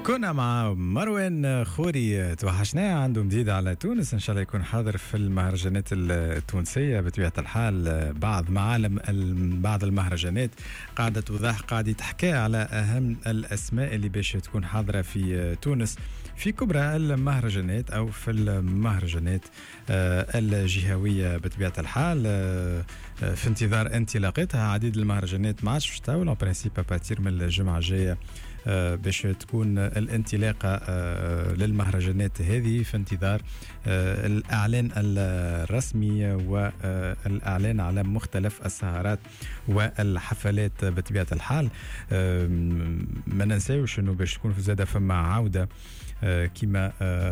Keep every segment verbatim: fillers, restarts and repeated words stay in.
كنا مع مروان خوري، توحشناه، عنده جديد على تونس، ان شاء الله يكون حاضر في المهرجانات التونسيه بطبيعه الحال. بعض معالم بعض المهرجانات قاعده توضح، قاعده تحكي على اهم الاسماء اللي باش تكون حاضره في تونس في كبرى المهرجانات او في المهرجانات الجهويه بطبيعه الحال. في انتظار انطلاقتها عديد المهرجانات ما عادش تاول اون برينسيپ باتير من الجمعه الجايه باش تكون الانطلاقه للمهرجانات هذه، في انتظار الاعلان الرسمي والاعلان على مختلف السهرات والحفلات بطبيعه الحال. ما ننساوش انه باش تكون في زاده فما عوده كما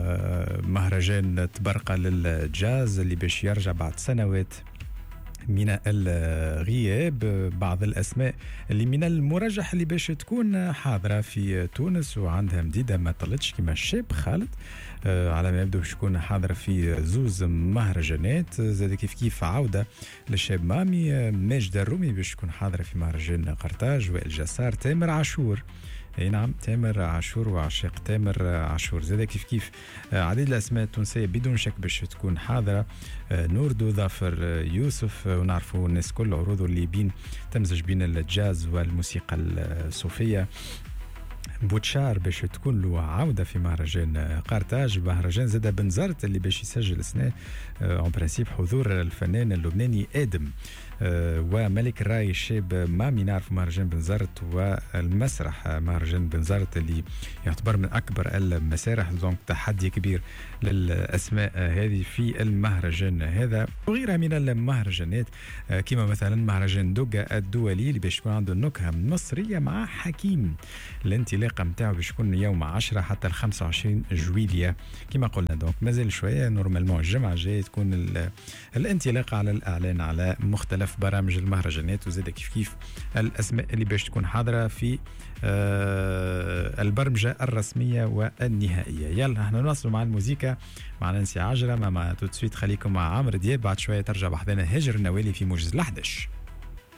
مهرجان تبرقه للجاز اللي باش يرجع بعد سنوات من الغياب. بعض الأسماء اللي من المرجح اللي باش تكون حاضرة في تونس وعندها مديدة ما طلتش، كما الشاب خالد آه على ما يبدو باش تكون حاضرة في زوز مهرجانات. زاد كيف كيف عودة للشاب مامي. آه ماجدة الرومي باش تكون حاضرة في مهرجان قرطاج، وائل جسار، تامر عاشور. اي نعم، تامر عاشور وعشاق تامر عاشور. زاد كيف كيف عديد الاسماء التونسيه بدون شك باش تكون حاضره. نوردو، ظافر يوسف، ونعرفوا الناس كل عروضه اللي بين تمزج بين الجاز والموسيقى الصوفيه. بوتشار باش تكون له عودة في مهرجان قرطاج. مهرجان زاده بنزرت اللي باش يسجل سنة اون برانسيب حضور الفنان اللبناني آدم. أه وملك الراي الشاب مامي. نعرف مهرجان بنزرت والمسرح مهرجان بنزرت اللي يعتبر من أكبر المسارح، دونك تحدي كبير للأسماء هذه في المهرجان هذا. وغيرها من المهرجانات أه كما مثلا مهرجان دوغا الدولي اللي باش يكون عنده النكهة مصرية مع حكيم. الانطلاقه نتاعو باش يكون يوم عشرة حتى ل خمسة وعشرين جويلية كما قلنا، دونك مازال شويه. نورمالمون الجمعه الجايه تكون الانطلاقه على الاعلان على مختلف برامج المهرجانات، وزاد كيف كيف الاسماء اللي باش تكون حاضره في آه البرمجه الرسميه والنهائيه. يلا احنا نواصلوا مع الموسيقى مع نانسي عجرة. مع تو سويت خليكم مع عمرو دياب، بعد شويه ترجع بحضنا هاجر النوالي في موجز الأحداش.